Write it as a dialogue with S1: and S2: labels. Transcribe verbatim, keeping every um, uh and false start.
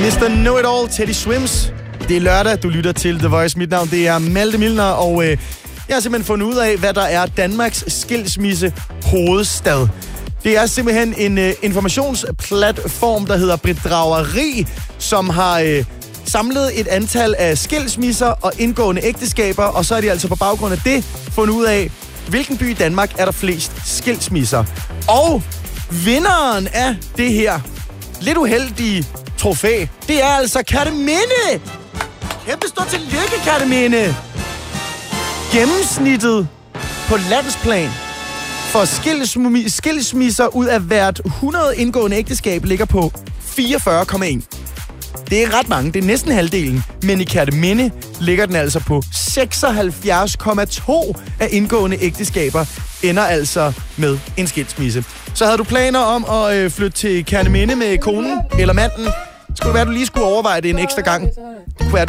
S1: mister Know-It-All, Teddy Swims. Det er lørdag, du lytter til The Voice. Mit navn, det er Malte Milner, og øh, jeg har simpelthen fundet ud af, hvad der er Danmarks skilsmisse hovedstad. Det er simpelthen en øh, informationsplatform, der hedder Bedrageri, som har øh, samlet et antal af skilsmisser og indgående ægteskaber, og så er de altså på baggrund af det fundet ud af, hvilken by i Danmark er der flest skilsmisser. Og vinderen af det her lidt uheldige trofæ, det er altså Kerteminde. Kæmpe stort tillykke, Kerteminde. Gennemsnittet på landsplan for skilsmi- skilsmisser ud af hvert hundrede indgående ægteskab ligger på fireogfyrre komma en. Det er ret mange, det er næsten halvdelen, men i Kerteminde ligger den altså på seksoghalvfjerds komma to af indgående ægteskaber ender altså med en skilsmisse. Så havde du planer om at øh, flytte til Kerteminde med konen eller manden, skulle det være, at du lige skulle overveje det en ekstra gang. Det kunne være,